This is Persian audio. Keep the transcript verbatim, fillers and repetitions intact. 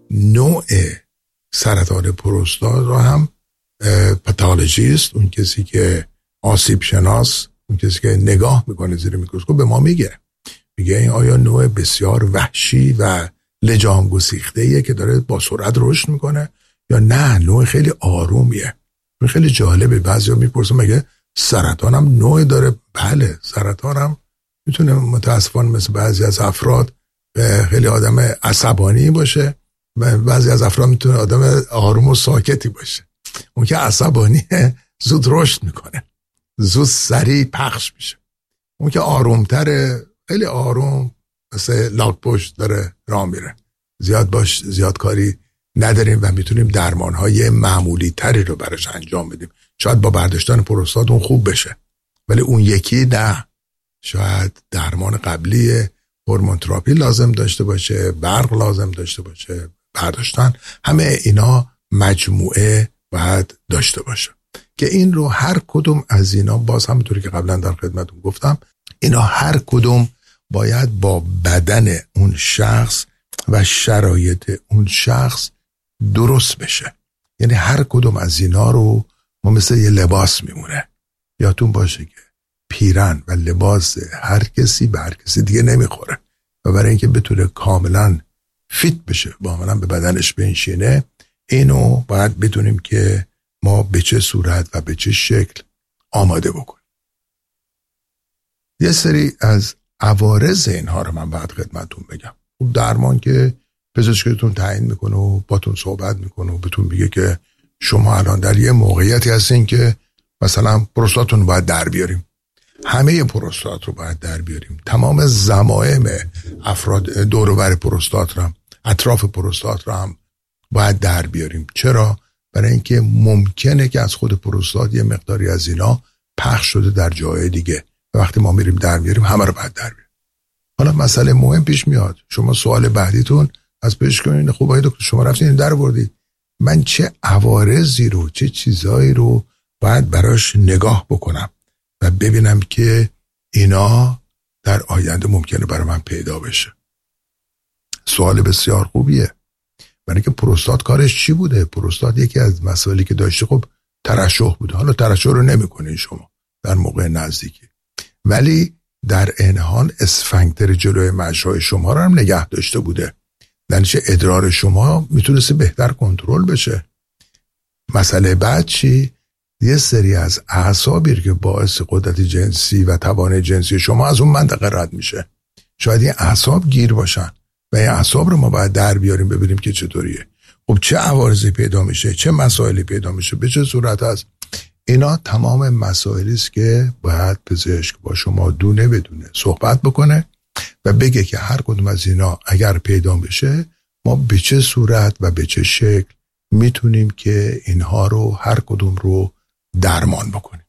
نوع سرطان پروستات رو هم پاتولوژیست، اون کسی که آسیب شناس، اون کسی که نگاه میکنه زیر میکروسکوپ به ما میگه میگه این آیا نوع بسیار وحشی و لجام گسیخته‌ایه که داره با سرعت رشد میکنه یا نه نوع خیلی آرومیه. خیلی جالبه، بعضیا میپرسن مگه سرطان هم نوع داره؟ بله، سرطان هم میتونه متاسفانه مثل بعضی از افراد خیلی آدم عصبانی باشه، بعضی از افراد میتونه آدم آروم و ساکتی باشه. اون که عصبانیه زود رشد میکنه، زود سریع پخش میشه. اون که آرومتره خیلی آروم مثل لاک پشت داره راه میره، زیاد باش زیاد کاری نداریم و میتونیم درمانهای معمولی تری رو براش انجام بدیم. شاید با برداشتن پروستات اون خوب بشه، ولی اون یکی نه، شاید درمان قبلی هورمون تراپی لازم داشته باشه، برق لازم داشته باشه، برداشتن، همه اینا مجموعه باید داشته باشه که این رو هر کدوم از اینا، باز همونطوری که قبلا در خدمتون گفتم، اینا هر کدوم باید با بدن اون شخص و شرایط اون شخص درست بشه. یعنی هر کدوم از اینا رو ما مثل یه لباس میمونه. یادتون باشه که پیرن و لباس هر کسی به هر کسی دیگه نمیخوره و برای اینکه بتونه کاملا فیت بشه، کاملا به بدنش بنشینه، اینو باید بدونیم که ما به چه صورت و به چه شکل آماده بکنیم. یه سری از عوارض اینها رو من بعد خدمتون بگم. درمان که پزشکتون تعیین میکنه و باتون صحبت میکنه و بهتون میگه که شما الان در یه موقعیتی هستین که مثلا پروستاتون رو باید در بیاریم، همه پروستات رو باید در بیاریم، تمام ضمائم افراد دور و بر پروستات رو هم، اطراف پروستات رو هم باید در بیاریم. چرا؟ برای اینکه ممکنه که از خود پروستات یه مقداری از اینا پخش شده در جای دیگه و وقتی ما میریم در بیاریم همه رو باید در بیاریم. حالا مسئله مهم پیش میاد، شما سوال بعدیتون از پزشک کنین خب آقای دکتر شما رفتین در بردید، من چه عوارضی رو، چه چیزایی رو باید براش نگاه بکنم و ببینم که اینا در آینده ممکنه برای من پیدا بشه. سوال بسیار خوبیه، برای که پروستات کارش چی بوده؟ پروستات یکی از مسائلی که داشته خب ترشح بوده. حالا ترشح رو نمی‌کنین شما در موقع نزدیکی، ولی در این حال اسفنکتر جلوی مشای شما رو هم نگه داشته بوده، درنچه ادرار شما میتونسته بهتر کنترل بشه. مسئله بعد چی؟ یه سری از اعصابی که باعث قدرت جنسی و توان جنسی شما از اون منطقه رد میشه، شاید این اعصاب گیر باشن و این اعصاب رو ما باید در بیاریم ببینیم که چطوریه. خب چه عوارضی پیدا میشه، چه مسائلی پیدا میشه، به چه صورت هست؟ اینا تمام مسائلی است که باید پزشک با شما دونه بدونه صحبت بکنه و بگه که هر کدوم از اینا اگر پیدا بشه ما به چه صورت و به چه شکل میتونیم که اینها رو هر کدوم رو درمان بکنیم.